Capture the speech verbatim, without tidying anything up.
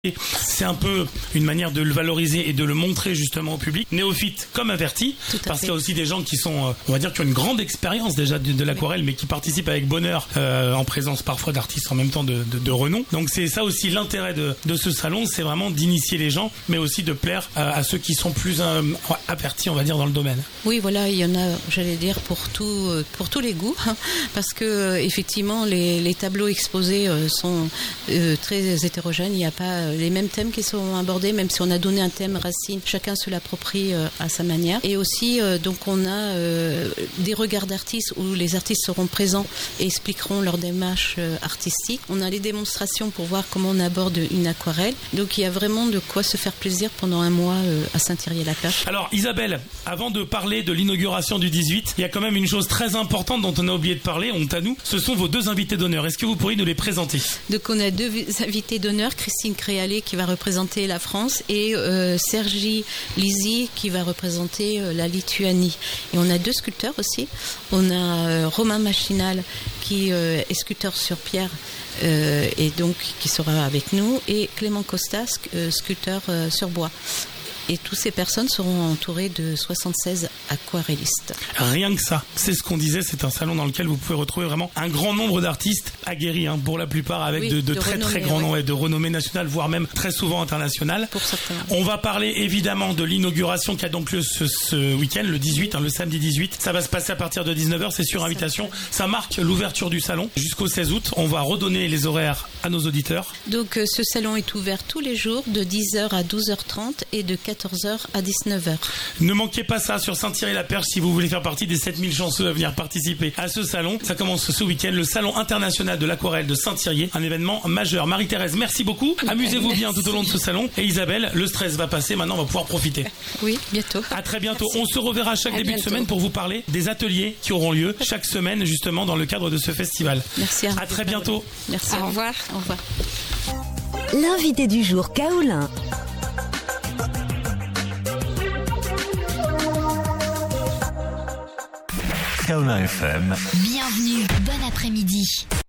C'est un peu une manière de le valoriser et de le montrer justement au public, néophyte comme averti, parce qu'il y a aussi des gens qui sont, on va dire, qui ont une grande expérience déjà de, de l'aquarelle, mais qui participent avec bonheur euh, en présence parfois d'artistes en même temps de, de, de renom. Donc c'est ça aussi l'intérêt de, de ce salon, c'est vraiment d'initier les gens, mais aussi de plaire à, à ceux qui sont plus euh, avertis, on va dire, dans le domaine. Oui, voilà, il y en a, j'allais dire, pour tout, pour tous les goûts, hein, parce que euh, effectivement les, les tableaux exposés euh, sont euh, très hétérogènes. Il n'y a pas les mêmes thèmes qui sont abordés, même si on a donné un thème racine, chacun se l'approprie euh, à sa manière. Et aussi, euh, donc, on a euh, des regards d'artistes où les artistes seront présents et expliqueront leur démarche euh, artistique. On a les démonstrations pour voir comment on aborde une aquarelle. Donc, il y a vraiment de quoi se faire plaisir pendant un mois euh, à Saint-Thierry-la-Perche. Alors, Isabelle, avant de parler de l'inauguration du dix-huit, il y a quand même une chose très importante dont on a oublié de parler, honte à nous. Ce sont vos deux invités d'honneur. Est-ce que vous pourriez nous les présenter? Donc, on a deux invités d'honneur, Christine Créalet qui va représenter la France et euh, Sergi Lisi qui va représenter euh, la Lituanie. Et on a deux sculpteurs aussi. On a euh, Romain Machinal qui euh, est sculpteur sur pierre euh, et donc qui sera avec nous, et Clément Costas, euh, sculpteur euh, sur bois. Et toutes ces personnes seront entourées de soixante-seize aquarellistes. Rien que ça, c'est ce qu'on disait, c'est un salon dans lequel vous pouvez retrouver vraiment un grand nombre d'artistes aguerris, hein, pour la plupart avec oui, de, de, de très renommée, très grands noms, ouais. de renommée nationale, voire même très souvent internationale. Pour certains. On va parler évidemment de l'inauguration qui a donc lieu ce, ce week-end, le dix-huit, hein, le samedi dix-huit. Ça va se passer à partir de dix-neuf heures, c'est sur invitation. Ça marque l'ouverture du salon jusqu'au seize août. On va redonner les horaires à nos auditeurs. Donc euh, ce salon est ouvert tous les jours de dix heures à douze heures trente et de quatorze heures à dix-neuf heures. Ne manquez pas ça sur Saint-Thierry-la-Perche si vous voulez faire partie des sept mille chanceux à venir participer à ce salon. Ça commence ce week-end, le Salon international de l'aquarelle de Saint-Thierry, un événement majeur. Marie-Thérèse, merci beaucoup. Amusez-vous bien tout au long de ce salon. Et Isabelle, le stress va passer, maintenant on va pouvoir profiter. Oui, bientôt. À très bientôt. Merci. On se reverra chaque à début bientôt. de semaine pour vous parler des ateliers qui auront lieu chaque semaine justement dans le cadre de ce festival. Merci. À, à très bientôt. Merci. Au revoir. Au revoir. L'invité du jour, Kaolin. Kaolin F M. Bienvenue, bon après-midi.